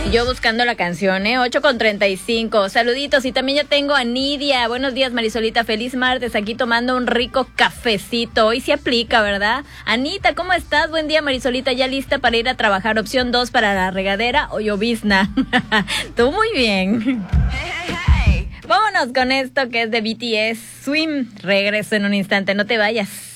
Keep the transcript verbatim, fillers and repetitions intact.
Yo buscando la canción, ¿eh? ocho con treinta y cinco. Saluditos. Y también ya tengo a Nidia. Buenos días, Marisolita. Feliz martes. Aquí tomando un rico cafecito. Hoy se aplica, ¿verdad? Anita, ¿cómo estás? Buen día, Marisolita. ¿Ya lista para ir a trabajar? Opción dos para la regadera o llovizna. Tú muy bien. Hey, hey, hey. Vámonos con esto que es de B T S. Swim. Regreso en un instante. No te vayas.